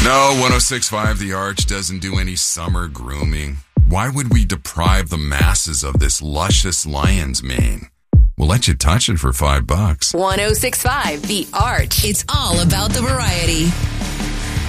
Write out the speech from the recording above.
No, 106.5 The Arch doesn't do any summer grooming. Why would we deprive the masses of this luscious lion's mane? We'll let you touch it for $5. 106.5 The Arch. It's all about the variety.